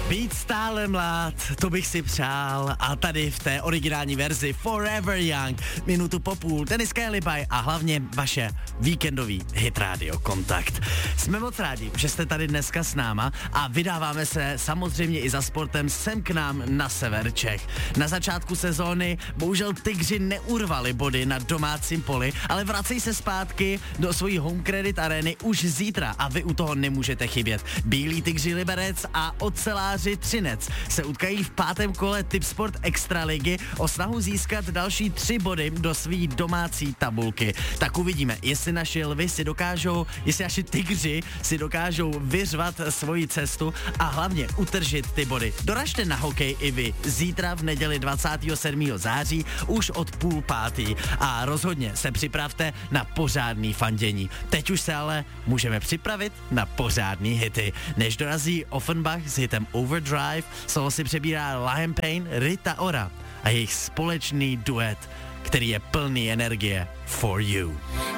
Být stále mlád, to bych si přál, a tady v té originální verzi Forever Young, minutu po půl, Dennis Kelly a hlavně vaše víkendový hit rádio Kontakt. Jsme moc rádi, že jste tady dneska s náma a vydáváme se samozřejmě i za sportem sem k nám na sever Čech. Na začátku sezóny bohužel Tygři neurvali body na domácím poli, ale vracejí se zpátky do svojí Home Credit Areny už zítra a vy u toho nemůžete chybět. Bílí Tygři Liberec a oceláři Třinec se utkají v 5. kole Tipsport Extraligy o snahu získat další 3 body do své domácí tabulky. Tak uvidíme, jestli naši lvy jestli naši Tygři si dokážou vyřvat svoji cestu a hlavně utržit ty body. Doražte na hokej i vy zítra v neděli 27. září už od 4:30 a rozhodně se připravte na pořádný fandění. Teď už se ale můžeme připravit na pořádný hity. Než dorazí Offenbach s hitem Overdrive, slovo si přebírá Liam Payne, Rita Ora a jejich společný duet, který je plný energie For You.